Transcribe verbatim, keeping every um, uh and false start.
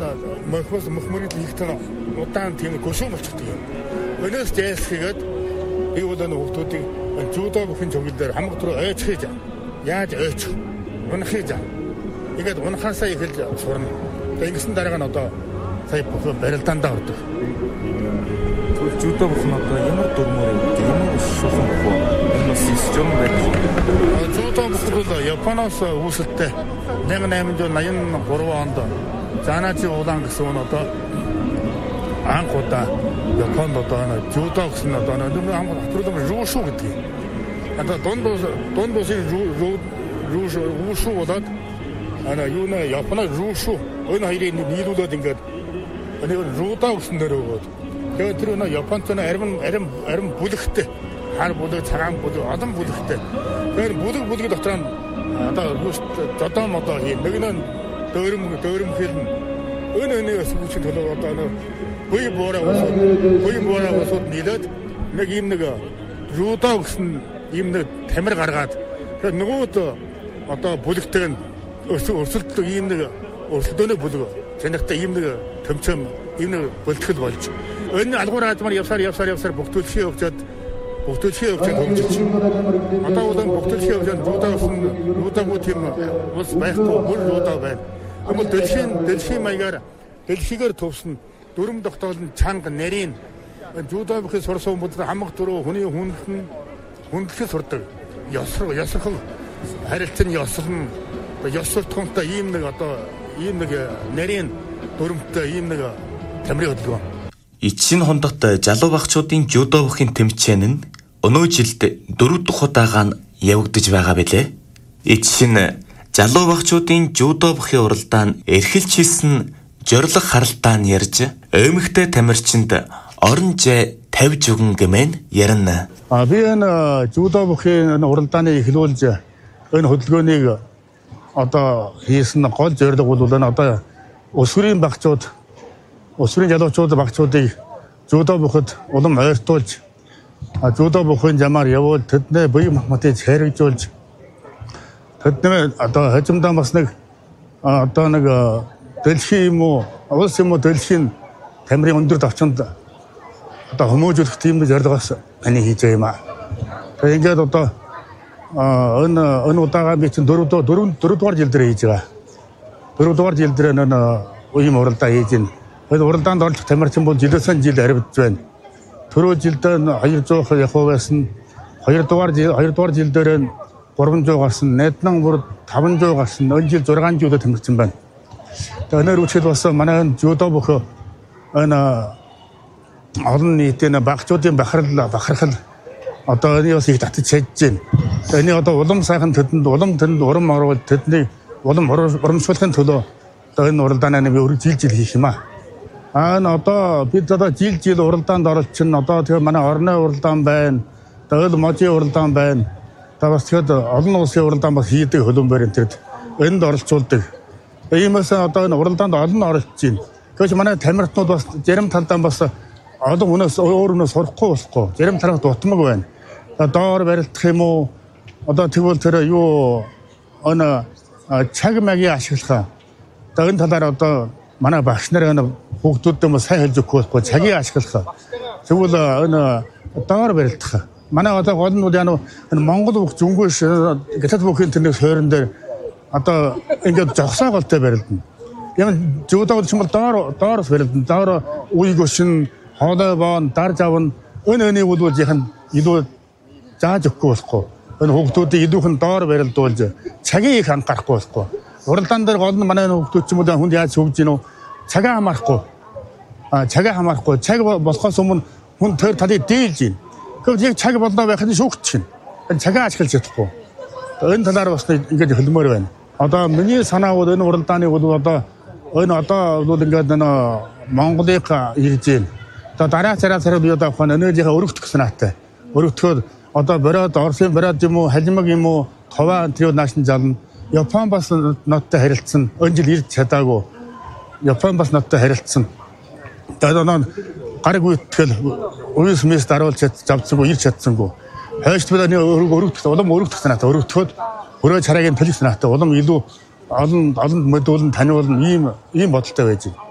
мөхөс мөхмөрөд нэгтэн удаан тийм гүшүүн болчихдог юм. Өнөөс зайлсхийгээд би бол энэ хүмүүсийг жуудаа бүхэн цогцол дээр хамаг түрүү ойч хийж яаж ойч унах хийж ингээд унахаасаа эхэлж сурна. Тэгээд ингэсэн дараа нь одоо сая бүхэн барилдаандаа ордог. Тэгвэл жуудаа бүхэн одоо ямар дүрмээр ямар шуухан бохоо энэ бас систем байдаг. Жуудаа бүхэн бол Японоос үүсэлтэй нэг найман наян гурван онд Заначи улаан гэсэн нь одоо анх удаа Японд одоо жуудаа гэсэн одоо нэг хамаг хатруулам рүүшу гэдэг. Одоо дунд дунд усын рүүшу рүүшу болоод ана юуна Японоор рүүшу энэ хоёрыг нийлүүлээд ингээд энэ жуудаа гэсэн нэр өгөөд тэгээд тэр нөө Японцны арим арим арим бүлэгтэй хар бүлэг цагаан бүлэг олон бүлэгтэй. Тэгээд бүлэг бүлэг дотор нь одоо одоо модоо нэг нь дөөрөм дөөрөм хэлнэ. Өн өнөөс хүчин төлөө одоо бие боороо усууд бие боороо усууд нийлээд нэг юм нэг жуудаа гэсэн юм нэг тамир гаргаад тэгээд нөгөөд одоо бүлэгтэй нь өрсөлдөлт ийм нэг өрсөлдөөний бүлэг танихтай ийм нэг төмчөм ийм нэг бэлтгэл болж энэ алгуур хаадмаар явсаар явсаар явсаар бүгдүүлшээ өгчөөд бүгдүүлшээ өгчөөд хөгжиж одоо удаан бүгдүүлшээ өгчөөд жуудаа гэсэн жуудаагүй тийм ус байхгүй бүр жуудаа байна. Тэгвэл дэлхийн дэлхийн маягаар дэлхийгээр төвсөн дүрм тогтоолн чанга нарийн жуудаа бүхий сурсан хүмүүс хамаг дөрөв хүний хүндхэн хүндлэхэд сурдаг. Ёсрог ёсрох харилцан ёслон ёсролтгонтой ийм нэг одоо ийм нэг нарийн дүрмтэй ийм нэг тамирын хөдөлгөөн. Ичийн хондогт залуу багчуудын жудо бүхийн тэмцээн нь өнөө жилд дөрөв дахь удаага явагдаж байгаа билээ. Ичийн залуу багчуудын жудо бүхийн уралдаан эрхэлж хийсэн зориг харалтаа нь ярьж эмэгтэй тамирчинд орон зай тавьж өгөн гэмээр ярина. А би энэ жудо бүхийн уралдааны эхлүүлж энэ хөдөлгөөнийг одоо хийсэн гол зорилго бол энэ одоо өсвөрийн багчууд өсвөрийн залуучууд багчуудыг жудо бүхэд улам ойртуулж жудо бүхийн замаар явуул тэдний бие махбодыг хэрэгжүүлж тэдний одоо хожимдоо бас нэг одоо нэг дэлхийн юм уу улс юм уу дэлхийн тамирын өндөр давчинд одоо хүмүүжүүлэх тийм зорилгоос таны хийж байгаа юм аа. Тэгээд ингээд одоо энэ энэ удаагаа би чинь дөрөв дөрөв дөрөвдүгээр жил дээр хийж байгаа. дөрөвдүгээр жил дээр энэ ийм уралдаа хийж байна. Тэгээд уралдаанд оролцох тамирчин бол жилээс жил арвидж байна. Түрүү жилд хоёр зуун явах байсан. хоёрдугаар жил хоёрдугаар жил дээр гурван зуун гарсан. Найднан бүр таван зуун гарсан. Энэ жил зургаан жил тамирчин байна. Тэгээд өнөр үчил бас манай жудо бүхөө энэ олон нийтийн багчуудын бахархал бахархал одоо энэ бас их татж чадж байна. Энэ одоо улам сайхан тэдэнд улам тэнд урам оруулж тэдний улам урамшуулахын төлөө одоо энэ уралдаанаа би өөрөө жил жил хийх юм аа. Аа н одоо бид одоо жил жил уралдаанд оролцсон. Одоо тэгээ манай орны уралдаан байна. Тэгээд можийн уралдаан байна. Тэгээд бас тэгээд олон улсын уралдаан бас хийдэг хөлбөмбөр энэ төрд энд оролцуулдаг. Иймээс одоо энэ уралдаанд олон оролцож байна. Тэгээс манай тамирчнууд бас зарим талдаа бас олон хүнээс өөр хүнээс сурахгүй болохгүй. Зарим талаас дутмаг байна. Доор барилдах юм уу? Одоо тэгвэл тэр юу ана цаг магийн ашиглах. Тэгээд энэ талаар одоо манай багш нар энэ хүүхдүүдэд юм сайн хэлж өгөх болохгүй цагийг ашиглах. Тэгвэл энэ доор барилдах. Манай одоо гол нь яа энэ Монгол бүх зүнгүүш гятад бүхийн тэрний суурин дээр одоо ингээд жогсоо голтой барилдана. Юм жуудаа ч юм бол доор доороос барилдана. Доор үеиг өшин хоолой боон дарж авна. Өн өний бол яхан илүү зааж өгөхгүй болохгүй. Энэ хүүхдүүдийг илүүхэн доор барилдуулж цагийг их анхаарахгүй болохгүй. Уралдаан дээр гол нь манай хүүхдүүд ч юм уу хүнд яаж хөгж гинөө цагаа хамаарахгүй. А цагаа хамаарахгүй. Цаг болохоос өмнө хүн тэр талыг дийлж гин. Гэхдээ яг цаг болноо байхад шүүгч гин. Энэ цагаа ашиглаж чадахгүй. Энэ талаар бас ингэж хөлмөр байна. Одоо миний санаа бол энэ уралдааны бол одоо энэ одоо бол ингээд энэ Монголыг ирж гин. Одоо дараа цараа цараа би одоо хань энержигээ өргөдөх санаатай. Өргөдөхөөр одоо бороод Орсын бороод юм уу халимаг юм уу товаа тэр наашин зална. Япон бас ноттой харилцсан. Энэ жил ирж чадаагүй. Япон бас ноттой харилцсан. Тэгээд нөө гараг үйтгэл уус мэс даруулж завцсангүй ирж чадсангүй. Хойш бидний өргөдөх улам өргөдөх санаатай. Өргөдөхөд өрөө царайгийн төлөх санаатай. Улам илүү олон олон модулн таниулна ийм ийм бодолтой байж байна.